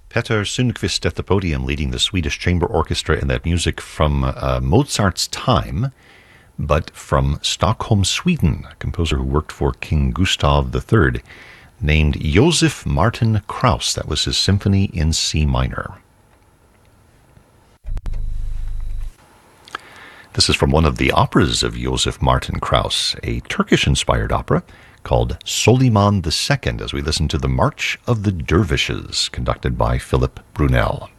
Peter Sundqvist at the podium leading the Swedish Chamber Orchestra in that music from Mozart's time, but from Stockholm, Sweden, a composer who worked for King Gustav III, named Josef Martin Krauss. That was his symphony in C minor. This is from one of the operas of Josef Martin Krauss, a Turkish-inspired opera called Soliman II, as we listen to the March of the Dervishes, conducted by Philip Brunel.